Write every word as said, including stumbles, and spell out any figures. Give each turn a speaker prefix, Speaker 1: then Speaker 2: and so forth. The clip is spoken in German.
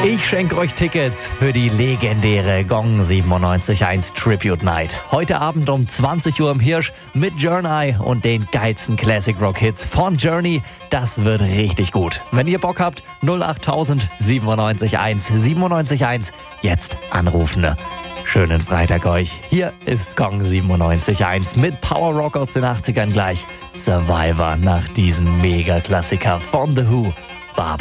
Speaker 1: Ich schenke euch Tickets für die legendäre Gong siebenundneunzig Komma eins Tribute Night. Heute Abend um zwanzig Uhr im Hirsch mit Journey und den geilsten Classic Rock Hits von Journey. Das wird richtig gut. Wenn ihr Bock habt, null acht tausend siebenundneunzig eins siebenundneunzig eins jetzt anrufen. Schönen Freitag euch. Hier ist Gong siebenundneunzig Komma eins mit Power Rock aus den achtzigern gleich. Survivor nach diesem Mega-Klassiker von The Who. Barbara.